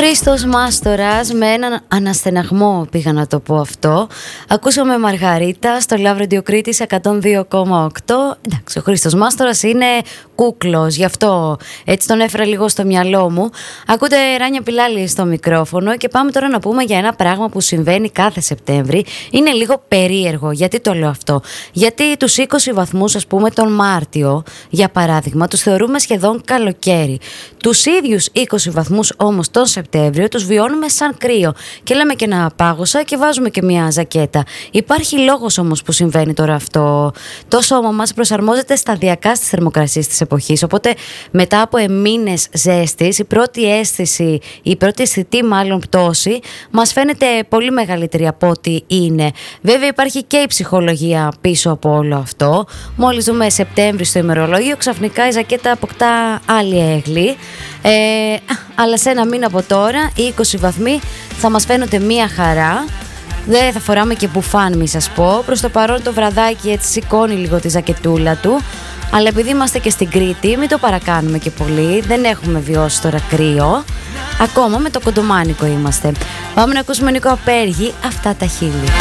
Χρήστος Μάστορας, με έναν αναστεναγμό πήγα να το πω αυτό. Ακούσαμε Μαργαρίτα στο Love Radio Κρήτης 102,8. Εντάξει, ο Χρήστος Μάστορας είναι κούκλος, γι' αυτό έτσι τον έφερα λίγο στο μυαλό μου. Ακούτε Ράνια Πιλάλη στο μικρόφωνο και πάμε τώρα να πούμε για ένα πράγμα που συμβαίνει κάθε Σεπτέμβρη. Είναι λίγο περίεργο. Γιατί το λέω αυτό? Γιατί τους 20 βαθμούς, ας πούμε, τον Μάρτιο, για παράδειγμα, τους θεωρούμε σχεδόν καλοκαίρι. Τους ίδιους 20 βαθμούς όμως τον Σεπτέμβριο τους βιώνουμε σαν κρύο. Και λέμε και να πάγωσα και βάζουμε και μια ζακέτα. Υπάρχει λόγος όμως που συμβαίνει τώρα αυτό. Το σώμα μας προσαρμόζεται σταδιακά στις θερμοκρασίες της εποχής. Οπότε μετά από μήνες ζέστης, η πρώτη αίσθηση, η πρώτη αισθητή μάλλον πτώση, μας φαίνεται πολύ μεγαλύτερη από ό,τι είναι. Βέβαια υπάρχει και η ψυχολογία πίσω από όλο αυτό. Μόλις δούμε Σεπτέμβρη στο ημερολόγιο, ξαφνικά η ζακέτα αποκτά άλλη έγλη. Αλλά σε ένα μήνα από τώρα, οι 20 βαθμοί θα μας φαίνονται μία χαρά. Δεν θα φοράμε και μπουφάν, μη σας πω. Προς το παρόν το βραδάκι έτσι σηκώνει λίγο τη ζακετούλα του. Αλλά επειδή είμαστε και στην Κρήτη, μην το παρακάνουμε και πολύ. Δεν έχουμε βιώσει τώρα κρύο. Ακόμα με το κοντομάνικο είμαστε. Πάμε να ακούσουμε Νίκο Απέργη, αυτά τα χείλη.